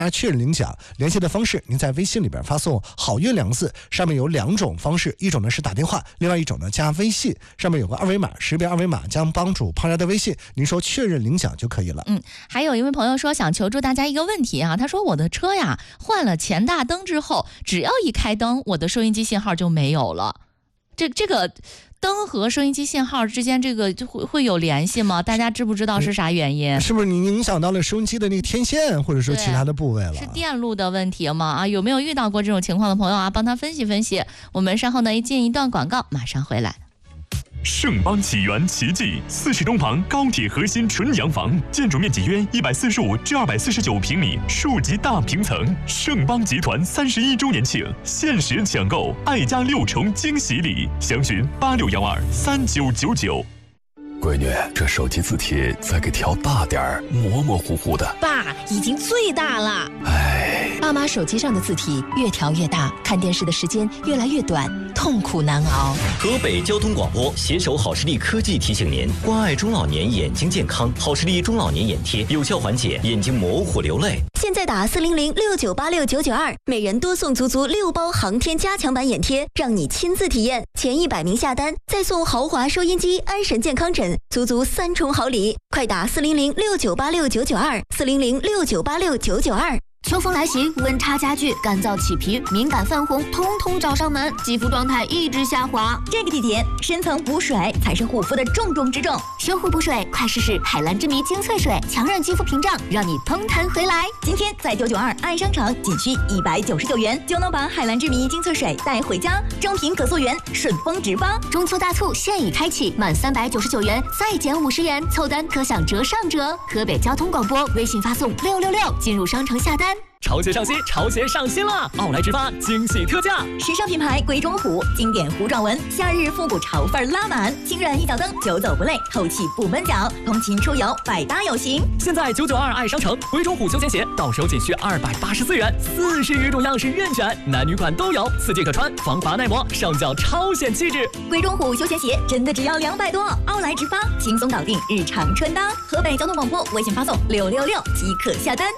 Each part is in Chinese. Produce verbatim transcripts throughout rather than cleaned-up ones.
确认领奖。联系的方式，您在微信里边发送好运两个字，上面有两种方式，一种呢是打电话，另外一种呢加微信，上面有个二维码，识别二维码将帮助旁人的微信，您说确认领奖就可以了。 嗯，还有一位朋友说想求助大家一个问题啊，他说我的车呀换了前大灯之后，只要一开灯，我的收音机信号就没有了。这这个灯和收音机信号之间这个就会会有联系吗？大家知不知道是啥原因？ 是不是你影响到了收音机的那个天线，或者说其他的部位了？ 是电路的问题吗？啊，有没有遇到过这种情况的朋友啊？帮他分析分析。我们稍后呢一进一段广告，马上回来。 盛邦起源奇迹四世东旁高铁核心纯洋房，建筑面积约一百四十五至二百四十九平米，数级大平层。盛邦集团三十一周年庆，限时抢购爱家六重惊喜礼，详询八六幺二三九九九。 闺女，这手机字体再给调大点儿，模模糊糊的。 爸，已经最大了。 哎， 爸妈手机上的字体越调越大，看电视的时间越来越短，痛苦难熬。 河北交通广播携手好视力科技提醒您：关爱中老年眼睛健康，好视力中老年眼贴有效缓解眼睛模糊流泪。 现在打四零零六九八六九九二，每人多送足足六包航天加强版眼贴，让你亲自体验。前一百名下单，再送豪华收音机、安神健康枕，足足三重好礼。快打四零零六九八六九九二，四零零六九八六九九二。 秋风来袭，温差加剧，干燥起皮、敏感泛红，通通找上门，肌肤状态一直下滑。 这个季节，深层补水才是护肤的重中之重。 修护补水，快试试海蓝之谜精粹水，强韧肌肤屏障，让你嘭弹回来。 今天在九九二爱商城，仅需一百九十九元就能把海蓝之谜精粹水带回家。正品可溯源，顺丰直发。 中秋大促现已开启，满三百九十九元再减五十元，凑单可享折上折。河北交通广播微信发送六六六进入商城下单。 潮鞋上新，潮鞋上新了！奥莱直发惊喜特价， 时尚品牌鬼冢虎经典糊状纹，夏日复古潮范拉满，轻软一脚蹬，久走不累，透气不闷脚，通勤出游百搭有型。 现在九九二爱商城鬼冢虎休闲鞋到手仅需二百八十四元，四十余种样式任选，男女款都有，四季可穿，防滑耐磨，上脚超显气质。 鬼冢虎休闲鞋真的只要两百多，奥莱直发轻松搞定日常穿搭。河北交通广播微信发送六六六即可下单。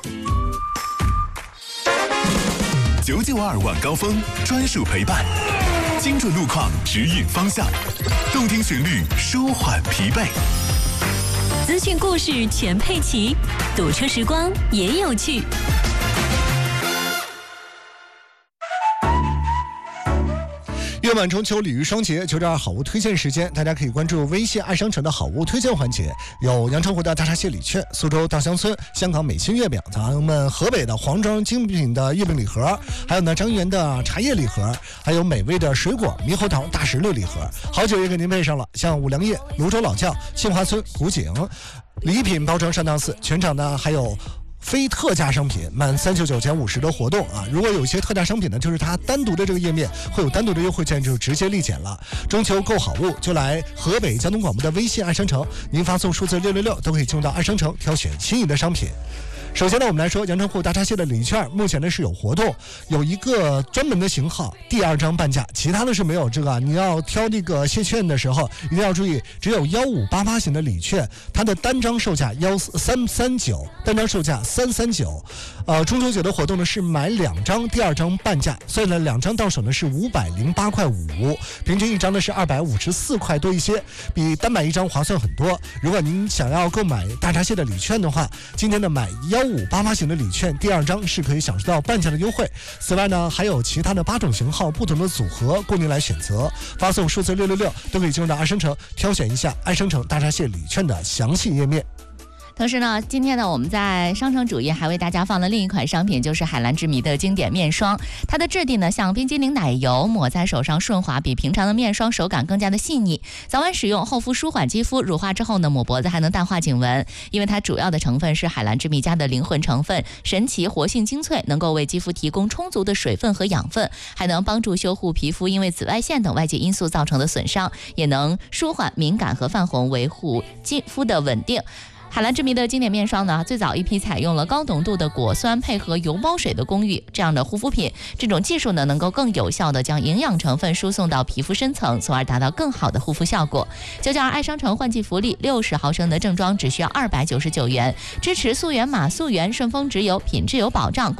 九九二晚高峰专属陪伴，精准路况指引方向，动听旋律舒缓疲惫， 资讯故事全配齐，堵车时光也有趣。 月满中秋，鲤鱼双节，九点二好物推荐时间，大家可以关注微信爱商城的好物推荐环节，有阳澄湖的大闸蟹礼券、苏州稻香村、香港美心月饼，咱们河北的黄庄精品的月饼礼盒，还有呢张园的茶叶礼盒，还有美味的水果猕猴桃大石榴礼盒，好酒也给您配上了，像五粮液、泸州老窖、杏花村、古井礼品包装上档次，全场呢还有非特价商品满三九九减五十的活动啊！如果有一些特价商品呢，就是它单独的这个页面会有单独的优惠券，就直接立减了。中秋购好物就来河北交通广播的微信爱商城，您发送数字六六六都可以进入到爱商城挑选心仪的商品。首先呢，我们来说阳澄湖大闸蟹的礼券，目前呢是有活动，有一个专门的型号，第二张半价，其他的是没有这个。你要挑那个蟹券的时候，一定要注意，只有幺五八八型的礼券，它的单张售价幺三三九，单张售价三三九。呃，中秋节的活动呢是买两张，第二张半价，所以呢两张到手呢是五百零八块五，平均一张呢是二百五十四块多一些，比单买一张划算很多。如果您想要购买大闸蟹的礼券的话，今天呢买幺五八八型的礼券第二张是可以享受到半价的优惠。此外呢还有其他的八种型号不同的组合供您来选择，发送数字六六六都可以进入到爱商城挑选一下爱商城大闸蟹礼券的详细页面。 同时呢，今天呢，我们在商城主页还为大家放了另一款商品，就是海蓝之谜的经典面霜。它的质地呢，像冰激凌奶油，抹在手上顺滑，比平常的面霜手感更加的细腻。早晚使用，厚敷舒缓肌肤，乳化之后呢，抹脖子还能淡化颈纹。因为它主要的成分是海蓝之谜家的灵魂成分神奇活性精粹，能够为肌肤提供充足的水分和养分，还能帮助修护皮肤因为紫外线等外界因素造成的损伤，也能舒缓敏感和泛红，维护肌肤的稳定。海蓝之谜的经典面霜呢，最早一批采用了高浓度的果酸配合油包水的工艺，这样的护肤品，这种技术呢，能够更有效的将营养成分输送到皮肤深层，从而达到更好的护肤效果。九九二爱商城换季福利，六十毫升的正装只需要二百九十九元，支持溯源码溯源顺丰直邮，品质有保障。